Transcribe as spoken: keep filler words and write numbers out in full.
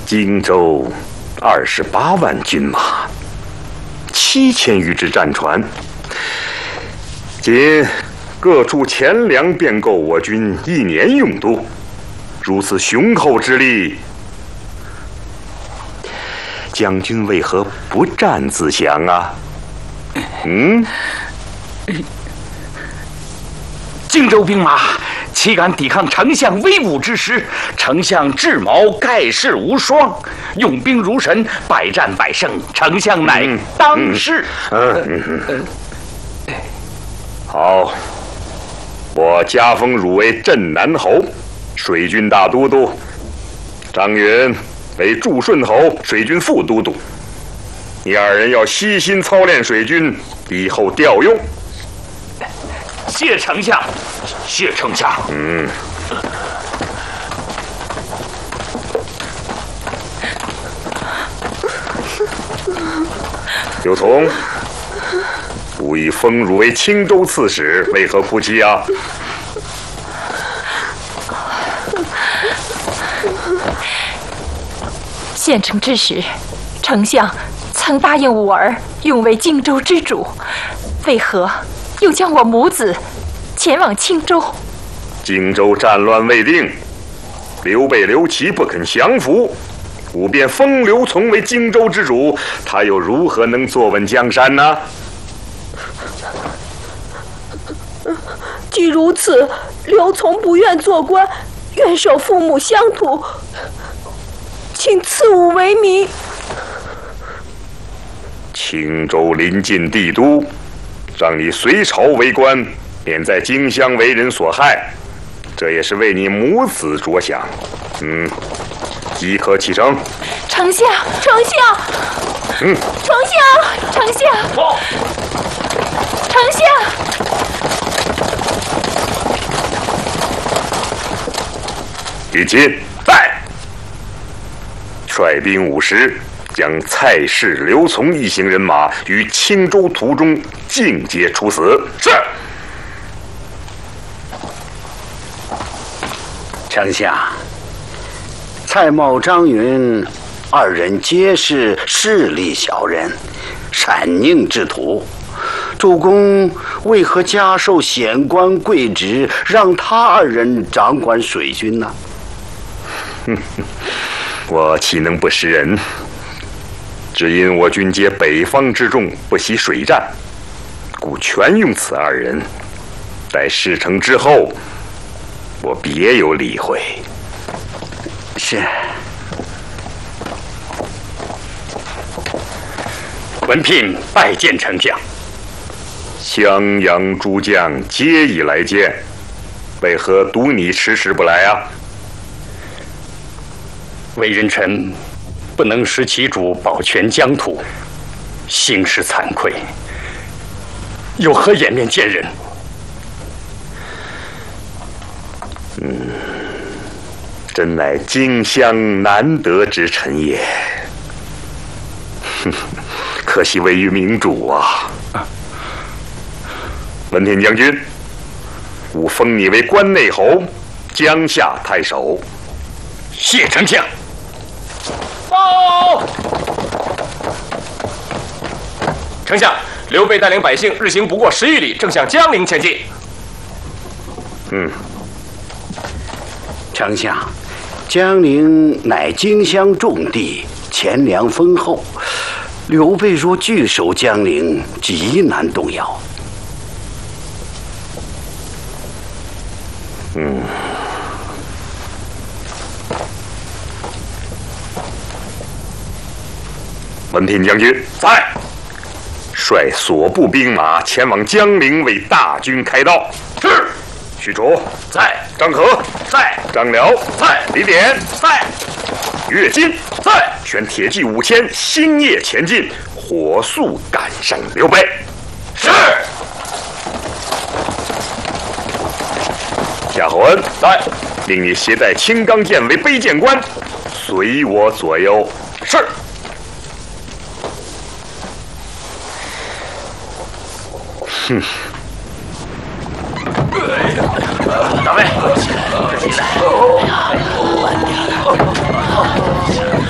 荆州二十八万军马，七千余只战船，仅各处钱粮便够我军一年用度。如此雄厚之力，将军为何不战自降啊？嗯， 荆州兵马岂敢抵抗丞相威武之师？丞相智谋盖世无双，用兵如神，百战百胜。丞相乃当世。 嗯嗯嗯嗯嗯、好，我加封汝为镇南侯，水军大都督。张允为驻顺侯，水军副都督。你二人要悉心操练水军，以后调用。 谢丞相，谢丞相。 嗯。刘琮，吾已封汝为青州刺史，为何哭泣啊？ 县城之时，丞相曾答应吾儿永为荆州之主，为何又将我母子前往青州？ 荆州战乱未定，刘备、刘琦不肯降服，吾便封刘琮为荆州之主，他又如何能坐稳江山呢？ 既如此，刘琮不愿做官，愿守父母乡土，请赐吾为民。 青州临近帝都，让你随朝为官，免在荆襄为人所害，这也是为你母子着想。嗯，即可启程。 丞相，丞相， 嗯， 丞相，丞相，丞相。 于今在，率兵五十，将蔡氏、刘琮一行人马于青州途中尽皆处死。是。 丞相，蔡瑁、张允二人皆是势利小人，闪佞之徒。主公为何加授显官贵职，让他二人掌管水军呢？ 我岂能不识人？只因我军皆北方之众，不习水战，故全用此二人。待事成之后，我别有理会。 是。 文聘拜见丞相。 襄阳诸将皆已来见，为何独你迟迟不来啊？ 为人臣不能使其主保全疆土，心实惭愧，有何颜面见人？ 嗯，真乃荆襄难得之臣也。哼，可惜位于明主啊！文聘将军，吾封你为关内侯，江夏太守。 谢丞相。报！ 丞相，刘备带领百姓日行不过十余里，正向江陵前进。 嗯。 丞相，江陵乃荆襄重地，钱粮丰厚，刘备若据守江陵，极难动摇。 嗯。文聘将军在，率所部兵马前往江陵，为大军开道。是。许褚在，张合在，张辽在，李典在，乐进在，选铁骑五千，星夜前进，火速赶上刘备。是。夏侯恩在，令你携带青钢剑为卑剑官，随我左右。是。哼。 大卫，